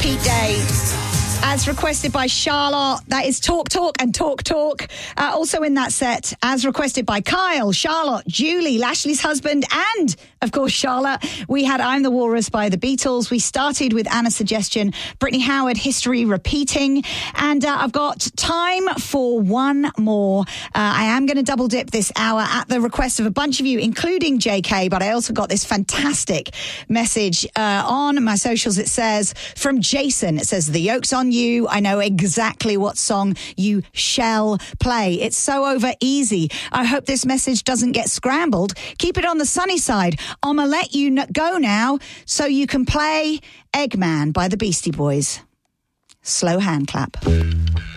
repeat day. As requested by Charlotte, that is Talk Talk and Talk Talk. Also in that set, as requested by Kyle, Charlotte, Julie, Lashley's husband, and, of course, Charlotte, we had I'm the Walrus by the Beatles. We started with Anna's suggestion, Brittany Howard, History Repeating. And I've got time for one more. I am going to double dip this hour at the request of a bunch of you, including JK, but I also got this fantastic message on my socials. It says, from Jason, it says, the yoke's on you. I know exactly what song you shall play. It's so over easy. I hope this message doesn't get scrambled. Keep it on the sunny side. I'm going to let you go now so you can play Eggman by the Beastie Boys. Slow hand clap.